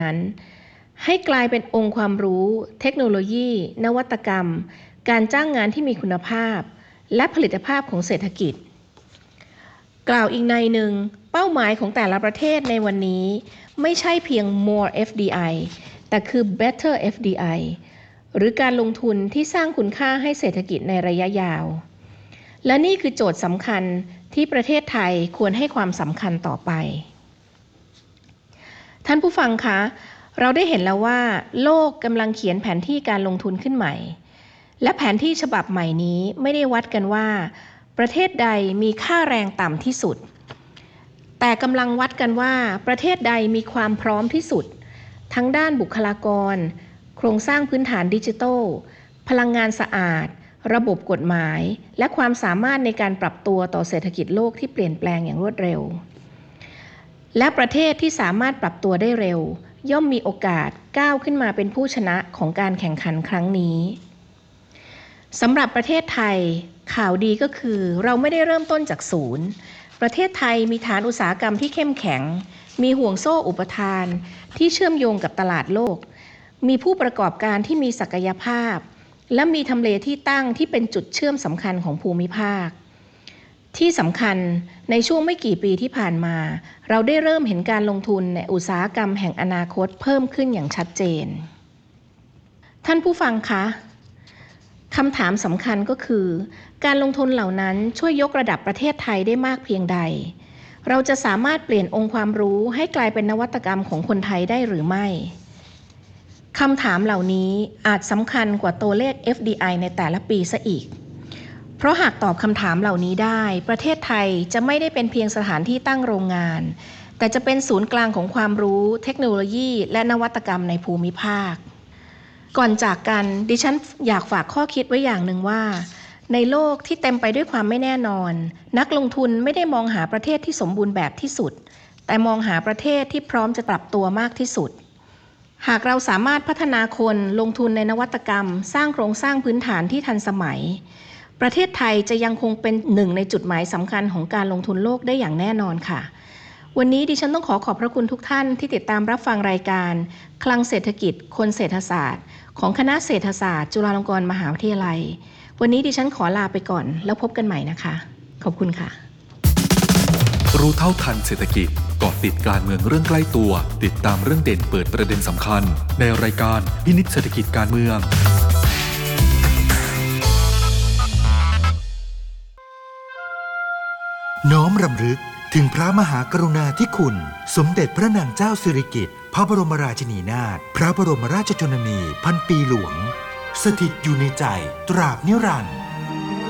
นั้นให้กลายเป็นองค์ความรู้เทคโนโลยีนวัตกรรมการจ้างงานที่มีคุณภาพและผลิตภาพของเศรษฐกิจกล่าวอีกในหนึ่งเป้าหมายของแต่ละประเทศในวันนี้ไม่ใช่เพียง more FDI แต่คือ better FDI หรือการลงทุนที่สร้างคุณค่าให้เศรษฐกิจในระยะยาวและนี่คือโจทย์สำคัญที่ประเทศไทยควรให้ความสำคัญต่อไปท่านผู้ฟังคะเราได้เห็นแล้วว่าโลกกำลังเขียนแผนที่การลงทุนขึ้นใหม่และแผนที่ฉบับใหม่นี้ไม่ได้วัดกันว่าประเทศใดมีค่าแรงต่ำที่สุดแต่กำลังวัดกันว่าประเทศใดมีความพร้อมที่สุดทั้งด้านบุคลากรโครงสร้างพื้นฐานดิจิทัลพลังงานสะอาดระบบกฎหมายและความสามารถในการปรับตัวต่อเศรษฐกิจโลกที่เปลี่ยนแปลงอย่างรวดเร็วและประเทศที่สามารถปรับตัวได้เร็วย่อมมีโอกาสก้าวขึ้นมาเป็นผู้ชนะของการแข่งขันครั้งนี้สำหรับประเทศไทยข่าวดีก็คือเราไม่ได้เริ่มต้นจากศูนย์ประเทศไทยมีฐานอุตสาหกรรมที่เข้มแข็งมีห่วงโซ่อุปทานที่เชื่อมโยงกับตลาดโลกมีผู้ประกอบการที่มีศักยภาพและมีทำเลที่ตั้งที่เป็นจุดเชื่อมสำคัญของภูมิภาคที่สำคัญในช่วงไม่กี่ปีที่ผ่านมาเราได้เริ่มเห็นการลงทุนในอุตสาหกรรมแห่งอนาคตเพิ่มขึ้นอย่างชัดเจนท่านผู้ฟังคะคำถามสำคัญก็คือการลงทุนเหล่านั้นช่วยยกระดับประเทศไทยได้มากเพียงใดเราจะสามารถเปลี่ยนองค์ความรู้ให้กลายเป็นนวัตกรรมของคนไทยได้หรือไม่คำถามเหล่านี้อาจสำคัญกว่าตัวเลข FDI ในแต่ละปีซะอีกเพราะหากตอบคำถามเหล่านี้ได้ประเทศไทยจะไม่ได้เป็นเพียงสถานที่ตั้งโรงงานแต่จะเป็นศูนย์กลางของความรู้เทคโนโลยีและนวัตกรรมในภูมิภาคก่อนจากกันดิฉันอยากฝากข้อคิดไว้อย่างหนึ่งว่าในโลกที่เต็มไปด้วยความไม่แน่นอนนักลงทุนไม่ได้มองหาประเทศที่สมบูรณ์แบบที่สุดแต่มองหาประเทศที่พร้อมจะปรับตัวมากที่สุดหากเราสามารถพัฒนาคนลงทุนในนวัตกรรมสร้างโครงสร้างพื้นฐานที่ทันสมัยประเทศไทยจะยังคงเป็นหนึ่งในจุดหมายสำคัญของการลงทุนโลกได้อย่างแน่นอนค่ะวันนี้ดิฉันต้องขอบพระคุณทุกท่านที่ติดตามรับฟังรายการคลังเศรษฐกิจคนเศรษฐศาสตร์ของคณะเศรษฐศาสตร์จุฬาลงกรณ์มหาวิทยาลัยวันนี้ดิฉันขอลาไปก่อนแล้วพบกันใหม่นะคะขอบคุณค่ะรู้เท่าทันเศรษฐกิจเกาะติดการเมืองเรื่องใกล้ตัวติดตามเรื่องเด่นเปิดประเด็นสำคัญในรายการพินิจเศรษฐกิจการเมืองน้อมรำลึกถึงพระมหากรุณาธิคุณสมเด็จพระนางเจ้าสิริกิติ์พระบรมราชินีนาถพระบรมราชชนนีพันปีหลวงสถิตอยู่ในใจตราบนิรันดร์